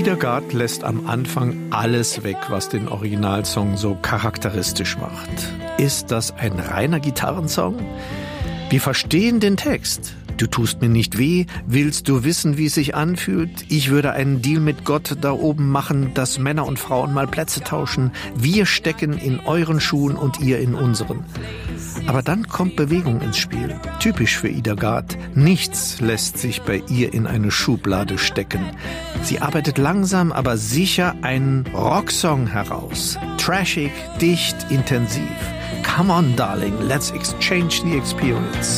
Ida Gard lässt am Anfang alles weg, was den Originalsong so charakteristisch macht. Ist das ein reiner Gitarrensong? Wir verstehen den Text. Du tust mir nicht weh, willst du wissen, wie es sich anfühlt? Ich würde einen Deal mit Gott da oben machen, dass Männer und Frauen mal Plätze tauschen. Wir stecken in euren Schuhen und ihr in unseren. Aber dann kommt Bewegung ins Spiel. Typisch für Ida Gard. Nichts lässt sich bei ihr in eine Schublade stecken. Sie arbeitet langsam, aber sicher einen Rocksong heraus. Trashig, dicht, intensiv. Come on, darling, let's exchange the experience.